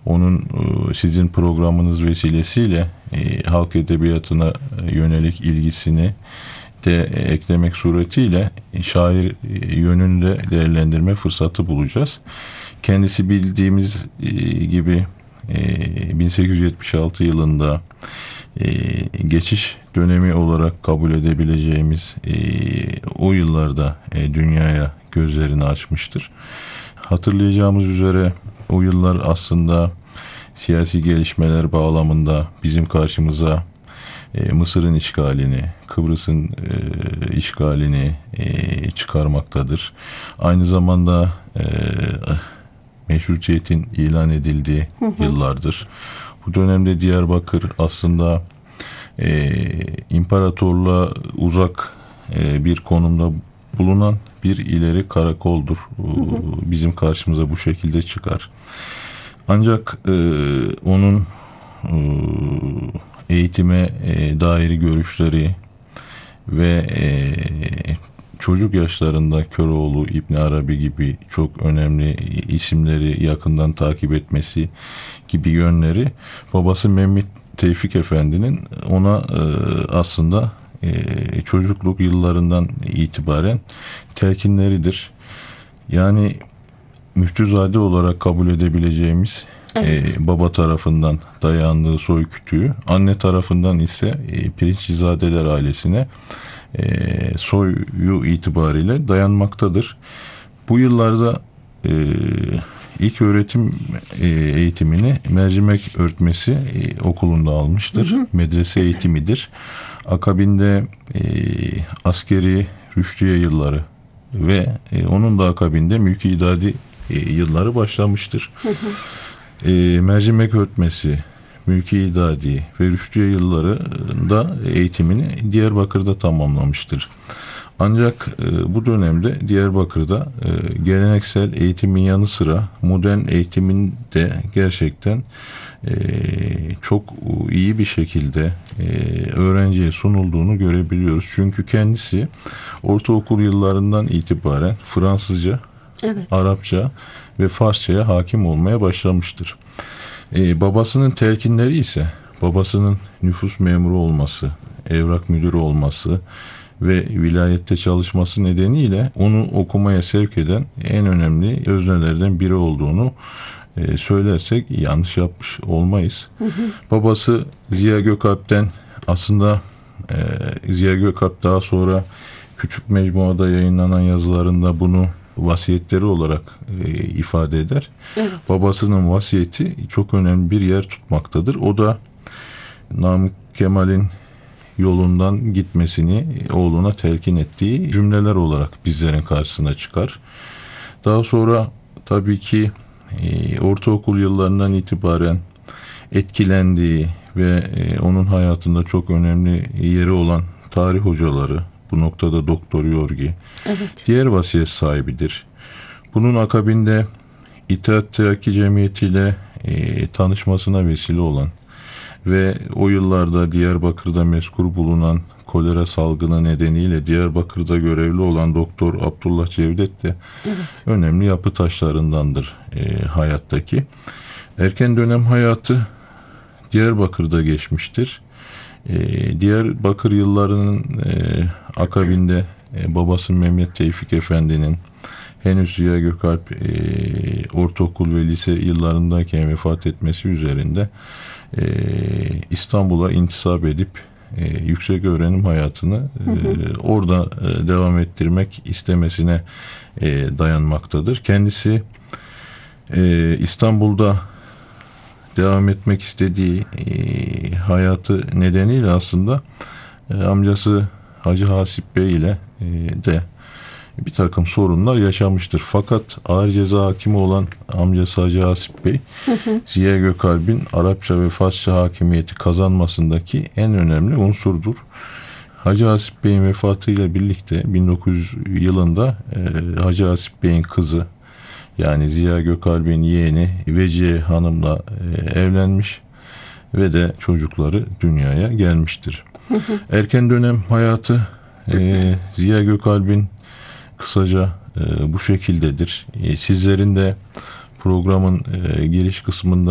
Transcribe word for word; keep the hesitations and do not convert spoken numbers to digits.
onun e, sizin programınız vesilesiyle e, halk edebiyatına yönelik ilgisini de eklemek suretiyle şair yönünde değerlendirme fırsatı bulacağız. Kendisi bildiğimiz gibi bin sekiz yüz yetmiş altı yılında geçiş dönemi olarak kabul edebileceğimiz o yıllarda dünyaya gözlerini açmıştır. Hatırlayacağımız üzere o yıllar aslında siyasi gelişmeler bağlamında bizim karşımıza Mısır'ın işgalini, Kıbrıs'ın e, işgalini e, çıkarmaktadır. Aynı zamanda e, meşrutiyetin ilan edildiği hı hı. yıllardır. Bu dönemde Diyarbakır aslında e, imparatorluğa uzak e, bir konumda bulunan bir ileri karakoldur. Hı hı. Bizim karşımıza bu şekilde çıkar. Ancak e, onun e, eğitime e, dair görüşleri ve e, çocuk yaşlarında Köroğlu, İbn Arabi gibi çok önemli isimleri yakından takip etmesi gibi yönleri babası Mehmet Tevfik Efendi'nin ona e, aslında e, çocukluk yıllarından itibaren telkinleridir. Yani müftüzade olarak kabul edebileceğimiz evet. e, baba tarafından dayandığı soy kütüğü, anne tarafından ise e, Pirinçlizadeler ailesine e, soyu itibariyle dayanmaktadır. Bu yıllarda e, ilk öğretim e, eğitimini mercimek örtmesi e, okulunda almıştır. Hı hı. Medrese eğitimidir. Akabinde e, askeri rüştiye yılları ve e, onun da akabinde mülki idadi e, yılları başlamıştır. Hı hı. E, mercimek örtmesi, mülki idadi ve rüştiye yıllarında eğitimini Diyarbakır'da tamamlamıştır. Ancak e, bu dönemde Diyarbakır'da e, geleneksel eğitimin yanı sıra modern eğitimin de gerçekten e, çok iyi bir şekilde e, öğrenciye sunulduğunu görebiliyoruz. Çünkü kendisi ortaokul yıllarından itibaren Fransızca, evet. Arapça ve Farsça'ya hakim olmaya başlamıştır. Ee, babasının telkinleri ise babasının nüfus memuru olması, evrak müdürü olması ve vilayette çalışması nedeniyle onu okumaya sevk eden en önemli öznelerden biri olduğunu e, söylersek yanlış yapmış olmayız. Hı hı. Babası Ziya Gökalp'ten aslında e, Ziya Gökalp daha sonra Küçük Mecmuada yayınlanan yazılarında bunu vasiyetleri olarak e, ifade eder. Evet. Babasının vasiyeti çok önemli bir yer tutmaktadır. O da Namık Kemal'in yolundan gitmesini oğluna telkin ettiği cümleler olarak bizlerin karşısına çıkar. Daha sonra tabii ki e, ortaokul yıllarından itibaren etkilendiği ve e, onun hayatında çok önemli yeri olan tarih hocaları, bu noktada Doktor Yorgi, evet. diğer vasiyet sahibidir. Bunun akabinde İttihat Terakki Cemiyeti ile e, tanışmasına vesile olan ve o yıllarda Diyarbakır'da mezkur bulunan kolera salgını nedeniyle Diyarbakır'da görevli olan Doktor Abdullah Cevdet de evet. önemli yapı taşlarındandır e, hayattaki. Erken dönem hayatı Diyarbakır'da geçmiştir. Ee, Diyarbakır yıllarının e, akabinde e, babası Mehmet Tevfik Efendi'nin henüz Ziya Gökalp e, ortaokul ve lise yıllarındayken vefat etmesi üzerinde e, İstanbul'a intisap edip e, yüksek öğrenim hayatını e, hı hı. orada e, devam ettirmek istemesine e, dayanmaktadır. Kendisi e, İstanbul'da devam etmek istediği e, hayatı nedeniyle aslında e, amcası Hacı Hasip Bey ile e, de bir takım sorunlar yaşamıştır. Fakat ağır ceza hakimi olan amcası Hacı Hasip Bey, hı hı. Ziya Gökalp'in Arapça ve Farsça hakimiyeti kazanmasındaki en önemli unsurdur. Hacı Hasip Bey'in vefatıyla birlikte bin dokuz yüz yılında e, Hacı Hasip Bey'in kızı, yani Ziya Gökalp'in yeğeni Vecihe Hanım'la e, evlenmiş ve de çocukları dünyaya gelmiştir. Hı hı. Erken dönem hayatı e, Ziya Gökalp'in kısaca e, bu şekildedir. E, sizlerin de programın e, giriş kısmında